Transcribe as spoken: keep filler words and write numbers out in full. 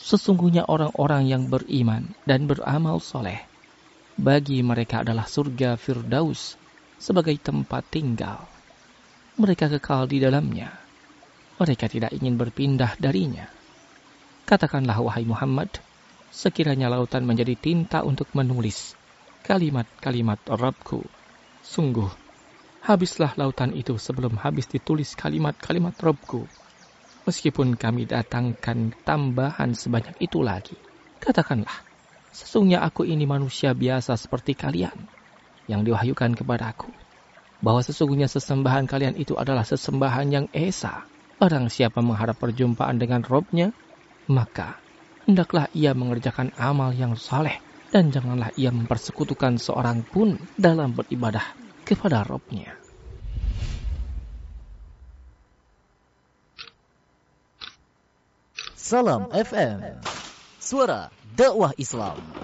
Sesungguhnya orang-orang yang beriman dan beramal soleh, bagi mereka adalah surga Firdaus sebagai tempat tinggal. Mereka kekal di dalamnya. Mereka tidak ingin berpindah darinya. Katakanlah wahai Muhammad, sekiranya lautan menjadi tinta untuk menulis kalimat-kalimat Rabbku, sungguh habislah lautan itu sebelum habis ditulis kalimat-kalimat Rabbku. Meskipun kami datangkan tambahan sebanyak itu lagi. Katakanlah, sesungguhnya aku ini manusia biasa seperti kalian yang diwahyukan kepadaku, bahwa sesungguhnya sesembahan kalian itu adalah sesembahan yang esa. Barang siapa mengharap perjumpaan dengan Robnya, maka hendaklah ia mengerjakan amal yang saleh, dan janganlah ia mempersekutukan seorang pun dalam beribadah kepada Robnya. Salam F M, suara dakwah Islam.